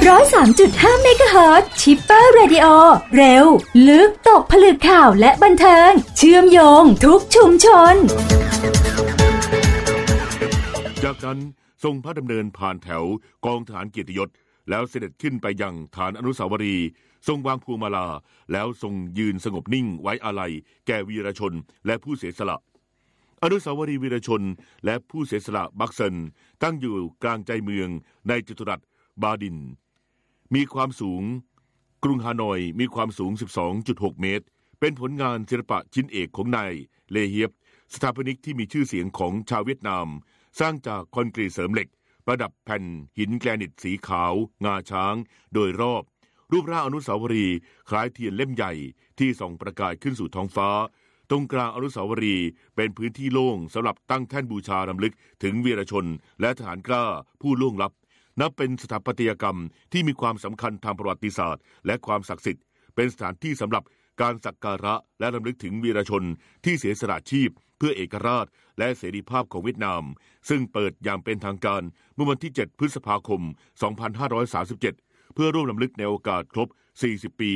103.5 เมกะเฮิรตซ์ชิปเปอร์เรดิโอเร็วลึกตกผลึกข่าวและบันเทิงเชื่อมโยงทุกชุมชนจากนั้นทรงพระดำเนินผ่านแถวกองทหารเกียรติยศแล้วเสด็จขึ้นไปยังฐานอนุสาวรีย์ทรงวางพวงมาลาแล้วทรงยืนสงบนิ่งไว้อาลัยแก่วีรชนและผู้เสียสละอนุสาวรีย์วีรชนและผู้เสียสละบักเซนตั้งอยู่กลางใจเมืองในจัตุรัสบาดินมีความสูงกรุงฮานอยมีความสูง 12.6 เมตรเป็นผลงานศิลปะชิ้นเอกของนายเลเฮียบสถาปนิกที่มีชื่อเสียงของชาวเวียดนามสร้างจากคอนกรีตเสริมเหล็กประดับแผ่นหินแกรนิตสีขาวงาช้างโดยรอบรูปร่างอนุสาวรีย์คล้ายเทียนเล่มใหญ่ที่ส่องประกายขึ้นสู่ท้องฟ้าตรงกลางอนุสาวรีย์เป็นพื้นที่โล่งสำหรับตั้งแท่นบูชารำลึกถึงวีรชนและทหารกล้าผู้ล่วงลับนับเป็นสถาปัตยกรรมที่มีความสำคัญทางประวัติศาสตร์และความศักดิ์สิทธิ์เป็นสถานที่สำหรับการสักการะและรำลึกถึงวีรชนที่เสียสละชีพเพื่อเอกราชและเสรีภาพของเวียดนามซึ่งเปิดอย่างเป็นทางการเมื่อวันที่ 7 พฤษภาคม 2537 เพื่อร่วมรำลึกในโอกาสครบ 40 ปี